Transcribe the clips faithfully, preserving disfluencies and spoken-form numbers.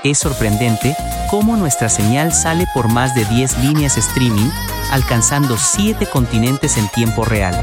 Es sorprendente cómo nuestra señal sale por más de diez líneas streaming, alcanzando siete continentes en tiempo real.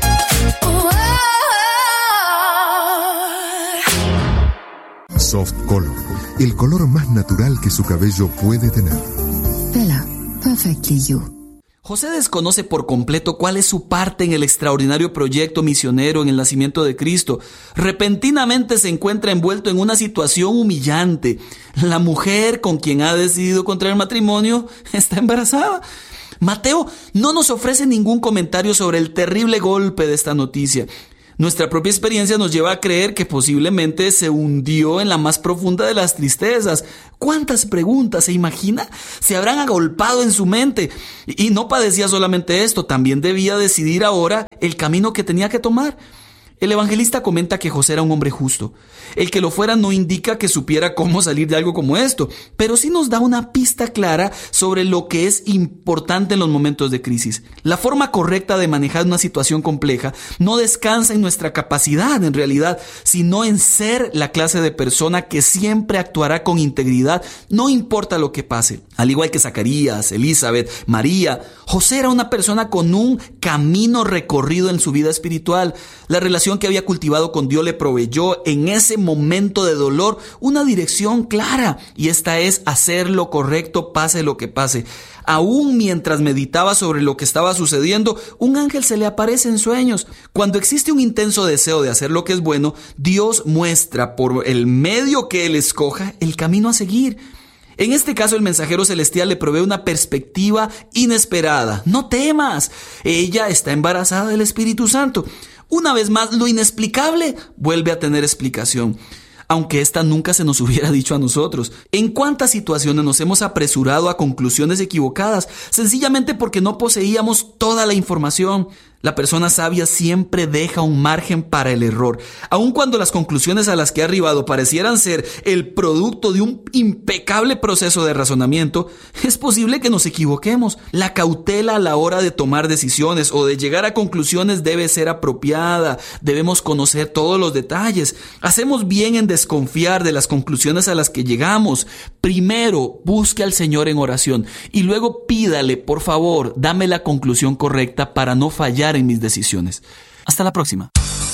Soft Color, el color más natural que su cabello puede tener. Bella, perfectly you. José desconoce por completo cuál es su parte en el extraordinario proyecto misionero en el nacimiento de Cristo. Repentinamente se encuentra envuelto en una situación humillante. La mujer con quien ha decidido contraer matrimonio está embarazada. Mateo no nos ofrece ningún comentario sobre el terrible golpe de esta noticia. Nuestra propia experiencia nos lleva a creer que posiblemente se hundió en la más profunda de las tristezas. ¿Cuántas preguntas, se imagina, se habrán agolpado en su mente? Y no padecía solamente esto, también debía decidir ahora el camino que tenía que tomar. El evangelista comenta que José era un hombre justo. El que lo fuera no indica que supiera cómo salir de algo como esto, pero sí nos da una pista clara sobre lo que es importante en los momentos de crisis. La forma correcta de manejar una situación compleja no descansa en nuestra capacidad, en realidad, sino en ser la clase de persona que siempre actuará con integridad, no importa lo que pase. Al igual que Zacarías, Elizabeth, María, José era una persona con un camino recorrido en su vida espiritual. La relación que había cultivado con Dios le proveyó en ese momento de dolor una dirección clara, y esta es hacer lo correcto pase lo que pase. Aún mientras meditaba sobre lo que estaba sucediendo, un ángel se le aparece en sueños. Cuando existe un intenso deseo de hacer lo que es bueno, Dios muestra por el medio que Él escoja el camino a seguir. En este caso, el mensajero celestial le provee una perspectiva inesperada. No temas, ella está embarazada del Espíritu Santo. Una vez más, lo inexplicable vuelve a tener explicación, aunque esta nunca se nos hubiera dicho a nosotros. ¿En cuántas situaciones nos hemos apresurado a conclusiones equivocadas, sencillamente porque no poseíamos toda la información? La persona sabia siempre deja un margen para el error. Aun cuando las conclusiones a las que ha arribado parecieran ser el producto de un impecable proceso de razonamiento, es posible que nos equivoquemos. La cautela a la hora de tomar decisiones o de llegar a conclusiones debe ser apropiada. Debemos conocer todos los detalles. Hacemos bien en desconfiar de las conclusiones a las que llegamos. Primero, busque al Señor en oración y luego pídale, por favor, dame la conclusión correcta para no fallar en mis decisiones. Hasta la próxima.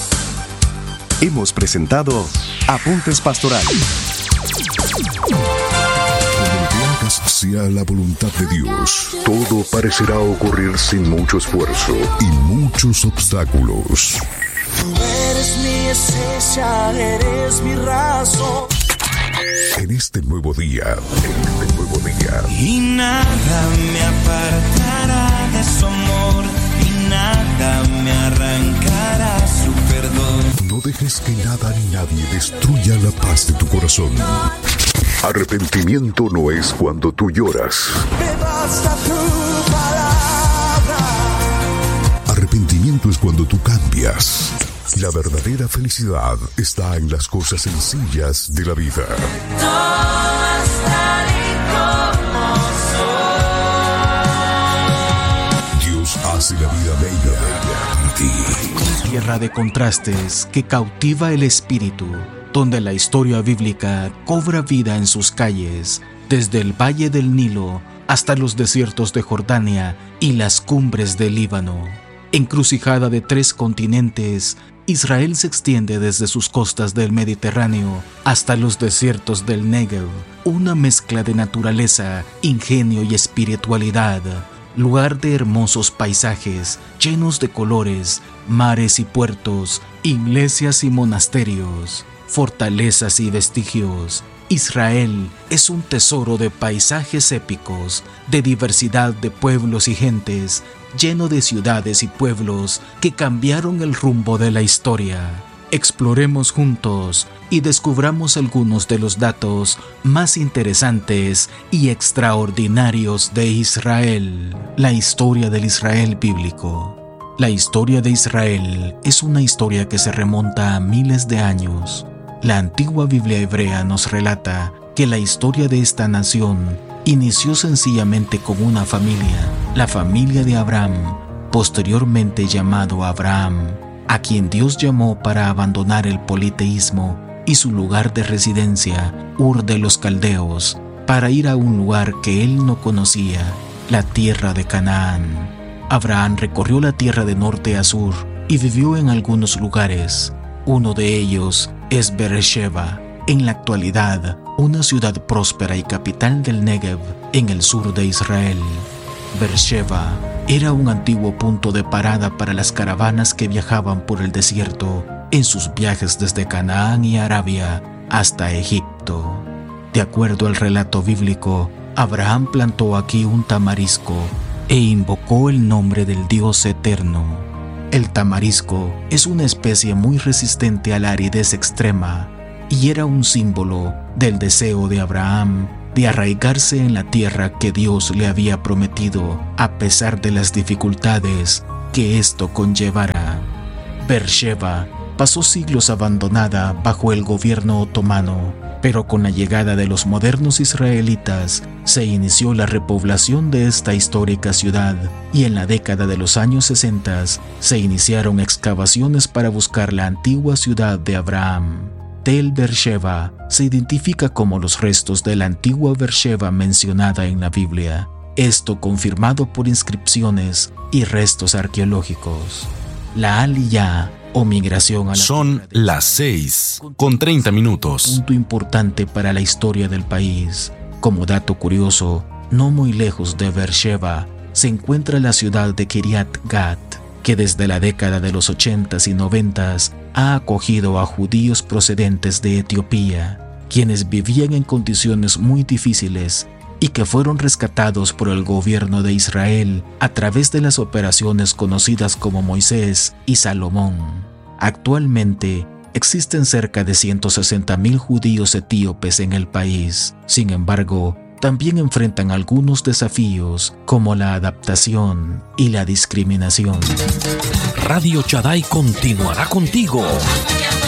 Hemos presentado Apuntes Pastorales. Cuando hagas sea la voluntad de Dios, todo parecerá ocurrir sin mucho esfuerzo y muchos obstáculos. Tú eres mi esencia, eres mi razón. En este nuevo día, en este nuevo día, Y nada me apartará de su amor, y nada me arrancará su perdón. no dejes que nada ni nadie destruya la paz de tu corazón. Arrepentimiento no es cuando tú lloras. Me basta tu palabra. Arrepentimiento es cuando tú cambias. La verdadera felicidad está en las cosas sencillas de la vida. Dios hace la vida bella, bella para ti. Tierra de contrastes que cautiva el espíritu, donde la historia bíblica cobra vida en sus calles, desde el valle del Nilo hasta los desiertos de Jordania y las cumbres del Líbano. Encrucijada de tres continentes, Israel se extiende desde sus costas del Mediterráneo hasta los desiertos del Negev, una mezcla de naturaleza, ingenio y espiritualidad, lugar de hermosos paisajes llenos de colores, mares y puertos, iglesias y monasterios, fortalezas y vestigios. Israel es un tesoro de paisajes épicos, de diversidad de pueblos y gentes, lleno de ciudades y pueblos que cambiaron el rumbo de la historia. Exploremos juntos y descubramos algunos de los datos más interesantes y extraordinarios de Israel. La historia del Israel bíblico. La historia de Israel es una historia que se remonta a miles de años. La antigua Biblia hebrea nos relata que la historia de esta nación inició sencillamente con una familia, la familia de Abraham, posteriormente llamado Abraham, a quien Dios llamó para abandonar el politeísmo y su lugar de residencia, Ur de los Caldeos, para ir a un lugar que él no conocía, la tierra de Canaán. Abraham recorrió la tierra de norte a sur y vivió en algunos lugares. Uno de ellos es Beersheba, en la actualidad una ciudad próspera y capital del Negev, en el sur de Israel. Beersheba era un antiguo punto de parada para las caravanas que viajaban por el desierto en sus viajes desde Canaán y Arabia hasta Egipto. De acuerdo al relato bíblico, Abraham plantó aquí un tamarisco e invocó el nombre del Dios eterno. El tamarisco es una especie muy resistente a la aridez extrema y era un símbolo del deseo de Abraham de arraigarse en la tierra que Dios le había prometido, a pesar de las dificultades que esto conllevara. Beersheba pasó siglos abandonada bajo el gobierno otomano, pero con la llegada de los modernos israelitas se inició la repoblación de esta histórica ciudad y en la década de los años sesenta se iniciaron excavaciones para buscar la antigua ciudad de Abraham. Tel Beersheba se identifica como los restos de la antigua Beersheba mencionada en la Biblia, esto confirmado por inscripciones y restos arqueológicos. La Aliyah o migración a la Son las seis con treinta minutos. Punto importante para la historia del país. Como dato curioso, no muy lejos de Beersheba se encuentra la ciudad de Kiryat Gat, que desde la década de los ochentas y noventas ha acogido a judíos procedentes de Etiopía, quienes vivían en condiciones muy difíciles y que fueron rescatados por el gobierno de Israel a través de las operaciones conocidas como Moisés y Salomón. Actualmente existen cerca de ciento sesenta mil judíos etíopes en el país. Sin embargo, también enfrentan algunos desafíos como la adaptación y la discriminación. Radio Shaddai continuará contigo.